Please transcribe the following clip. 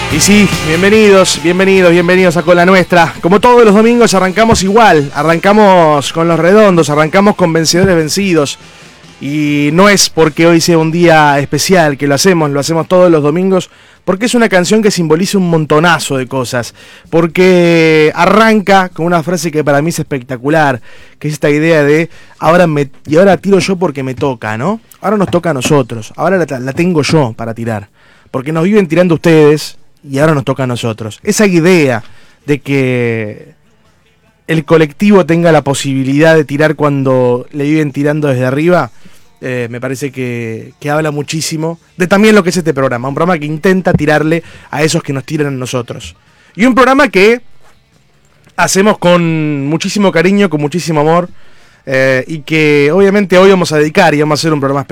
Y sí, bienvenidos a Con la Nuestra. Como todos los domingos arrancamos igual, arrancamos con los redondos, arrancamos con vencedores vencidos. Y no es porque hoy sea un día especial que lo hacemos todos los domingos, porque es una canción que simboliza un montonazo de cosas. Porque arranca con una frase que para mí es espectacular, que es esta idea de ahora tiro yo porque me toca, ¿no? Ahora nos toca a nosotros, ahora la tengo yo para tirar. Porque nos viven tirando ustedes y ahora nos toca a nosotros. Esa idea de que el colectivo tenga la posibilidad de tirar cuando le viven tirando desde arriba, me parece que habla muchísimo de también lo que es este programa. Un programa que intenta tirarle a esos que nos tiran a nosotros. Y un programa que hacemos con muchísimo cariño, con muchísimo amor, y que obviamente hoy vamos a dedicar y vamos a hacer un programa especial